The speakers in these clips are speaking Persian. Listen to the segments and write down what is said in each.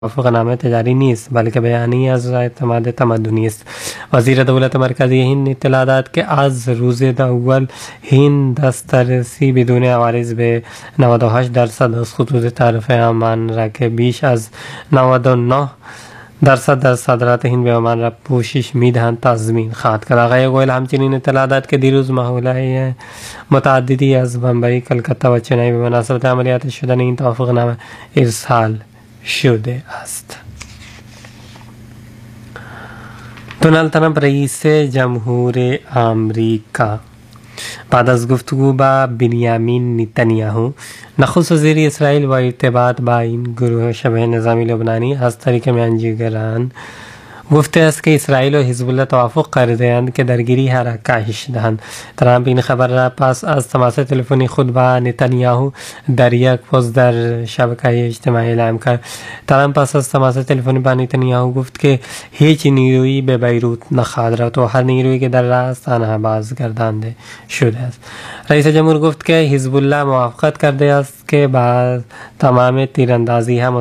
توافقنامه تجاری نیست بلکه بیانیه از اعتماد تمدنی است. وزیر دولت مرکزی هند اطلاع داد که از روز اول هند دسترسی بدون عوارض به 98% از خطوط تعرفه عمان را که بیش از 99% در صادرات هند به عمان را پوشش میدهند تضمین خواهد کرد. آقای گویل همچنین اطلاع داد که دیروز محولهای متعددی از بمبئی، کلکته و چنئی به مناسبت عملیات شدن این توافقنامه ارسال شده است. دونالد ترامپ رئیس جمهور آمریکا بعد از گفتگو با بنیامین نتانیاهو نخست وزیر اسرائیل با ارتباط با این گروه شبه نظامی لبنانی از طریق میانجیگران گفته است که اسرائیل و حزب الله توافق کرده‌اند که درگیری را کاهش دهند. ترامپ این خبر را پس از تماس تلفنی خود با نتانیاهو در یک پست در شبکه اجتماعی اعلام کرد. ترامپ پس از تماس تلفنی با نتانیاهو گفت که هیچ نیرویی به بیروت نخواهد رفت و هر نیرویی که در راه است آنها بازگردانده شده است. رئیس جمهور گفت که حزب الله موافقت کرده است که با تمام تیراندازی ها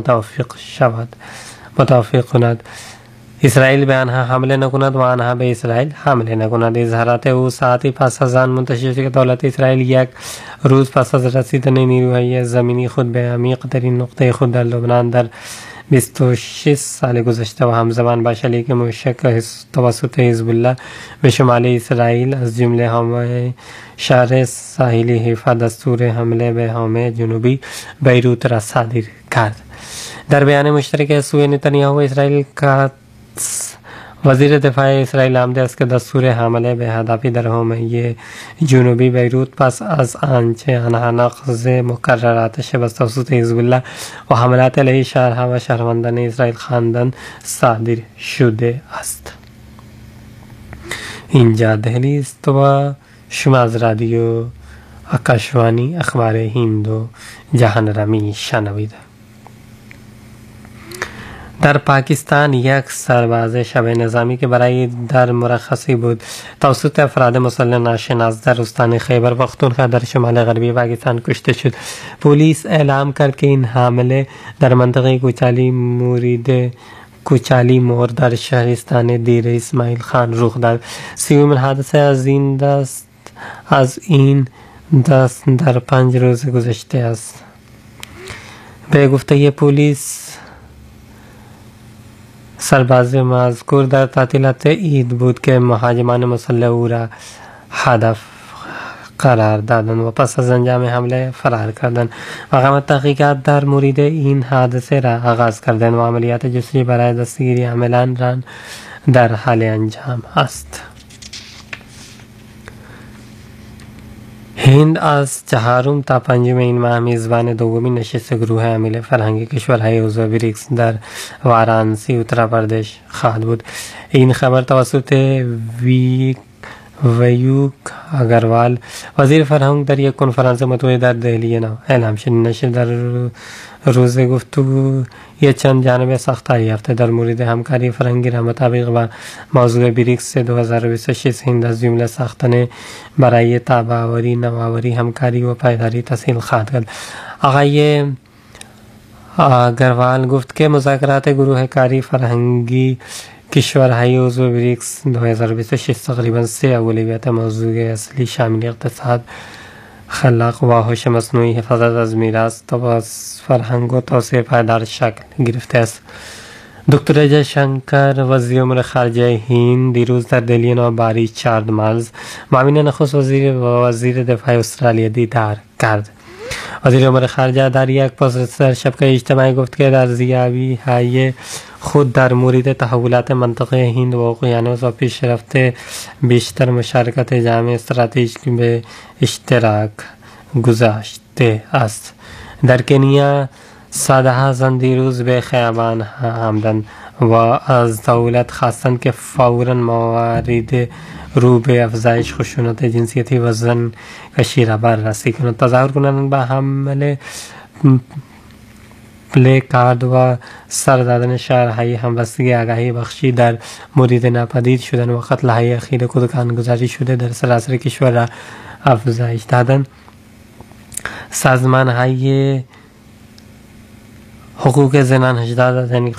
متوافق کند. اسرائیل به آنها حمله نکند و آنها به اسرائیل حمله نکند. اظهارات او ساعتی پس از آن منتشر شد که دولت اسرائیل یک روز پس از رسیدن نیروهای زمینی خود به عمیق ترین نقطه خود در لبنان در 26 سال گذشته و همزمان با شلیک موشک توسط حزب الله به شمال اسرائیل از جمله حمله شهر ساحلی حیفا دستور حمله به حومه جنوبی بیروت را صادر کرد. در بیان مشترک از سوی نتانیاهو و اسرائیل که وزیر دفاع اسرائیل آمده است که دستور حمله به هدفی در حومه جنوبی بیروت پس از آنچه آنها نقض مقرراتش توسط حزب الله و حملات علیه شهرها و شهروندان اسرائیل خواندند صادر شده است. اینجا دهلی است و شما از رادیو آکاشوانی اخبار هند و جهان را می شنوید. در پاکستان یک سرباز شبه نظامی که برای در مرخصی بود توسط افراد مسلح ناشناس در استان خیبر پختونخوا در شمال غربی پاکستان کشته شد. پلیس اعلام کرد که این حمله در منطقه کوچالی مور در شهرستان دیر اسماعیل خان رخ داد. سیومین حادثه از این دست در 5 روز گذشته است. به گفته پلیس سرباز مذکور در تعطیلات عید بود که مهاجمان مسلح او را هدف قرار دادند و پس از انجام حمله فرار کردند. مقامات تحقیقات در مورد این حادثه را آغاز کردند و عملیات جستجو برای دستگیری عاملان را در حال انجام است. هند از 4 تا 5 این ماه میزبان دومین نشست گروه عامل فرهنگی کشورهای عضو بریکس در وارانسی اترپردیش خواهد بود. این خبر توسط ویوک اگروال وزیر فرهنگ در یک کنفرانس مطبوعی در دهلی اعلام شد. نشست در روز گفتگو یک چند جانبه ساختاری یافته در مورد همکاری فرهنگی را مطابق با موضوع بریکس 2026 هند از جمله ساختن برای تابع‌آوری، نوآوری، همکاری و پایداری تسهیل خواهد کرد. آقای اگروال گفت که مذاکرات گروه کاری فرهنگی کشورهای عضو بریکس 2026 تقریبا 3 اولویت موضوع اصلی شامل اقتصاد، خلاق و هوش مصنوعی، حفاظت از میراث و فرهنگ و توسعه پایدار شکل گرفته است. دکتر جای شنکر وزیر امور خارجه هند دیروز در دهلی با ریچارد مالز معاون نخست وزیر و وزیر دفاع استرالیا دیدار کرد. وزیر امور خارجه در یک پست در شبکه اجتماعی گفت که در ارزیابی‌های خود در مورد تحولات منطقه هند و اقیانوس و پیشرفت بیشتر مشارکت جامع استراتژیک به اشتراک گذاشته است. در کنیا صدها زن دیروز به خیابان آمدند و از دولت خواستند که فوراً موارد رو به افزایش خشونت جنسیتی و زن کشی را بررسی کنند. تظاهر کنندگان به حمله پلی کارد و سر دادن شهرهای همبستگی آگاهی بخشی در مورد ناپدید شدن و قتل‌های اخیر کودکان گذاری شده در سراسر کشور را افزایش دادند. سازمان‌های حقوق زنان 18 یعنی